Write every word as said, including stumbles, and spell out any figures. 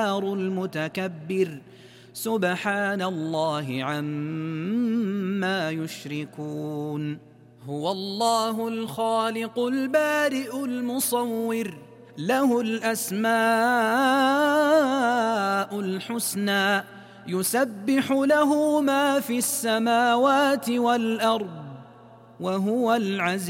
المتكبر سبحان الله عما يشركون. هو الله الخالق البارئ المصور له الأسماء الحسنى يسبح له ما في السماوات والأرض وهو العزيز